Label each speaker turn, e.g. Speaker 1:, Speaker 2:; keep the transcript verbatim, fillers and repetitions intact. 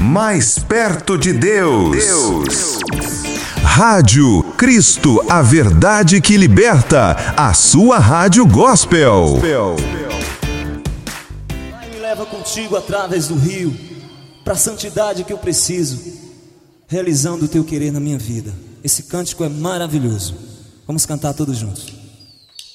Speaker 1: mais perto de Deus. Deus. Rádio Cristo, a verdade que liberta, a sua rádio gospel.
Speaker 2: Vai, me leva contigo através do rio, para a santidade que eu preciso, realizando o teu querer na minha vida. Esse cântico é maravilhoso. Vamos cantar todos juntos.